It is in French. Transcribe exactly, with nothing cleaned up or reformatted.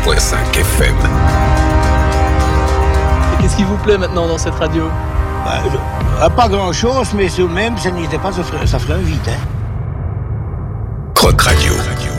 point cinq F M. Et qu'est-ce qui vous plaît maintenant dans cette radio? Bah, je, pas grand-chose, mais tout de même, ça n'était pas, ça ferait, ça ferait un vide. Hein. Croc Radio.